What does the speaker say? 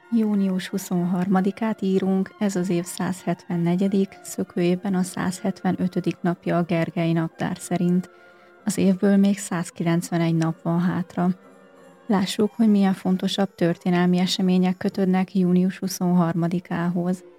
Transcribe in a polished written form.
Június 23-át írunk, ez az év 174., szökőévben a 175. napja a Gergely naptár szerint. Az évből még 191 nap van hátra. Lássuk, hogy milyen fontosabb történelmi események kötődnek június 23-ához.